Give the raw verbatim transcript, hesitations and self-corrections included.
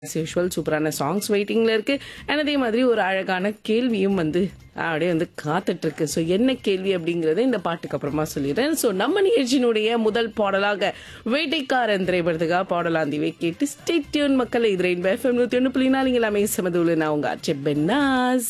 As usual சூப்பரான songs வெயிட்டிங்ல இருக்கு. And அதே மாதிரி ஒரு அழகான கேள்வியும் வந்து அப்படியே வந்து காத்துட்டு இருக்கு. ஸோ என்ன கேள்வி அப்படிங்கறத இந்த பாட்டுக்கு அப்புறமா சொல்லிடுறேன். ஸோ நம்ம நிகழ்ச்சியினுடைய முதல் பாடலாக வேட்டைக்காரன் திரைப்படத்துக்காக பாடலாந்திவை கேட்டு ஸ்டே டியூன் மக்கள். இது ரெயின்போ எஃப்எம் நூத்தி ஒன்று புள்ளி நாலு எல்லாமே சமதுள்ள நான் உங்க ஆட்சி பென்னாஸ்.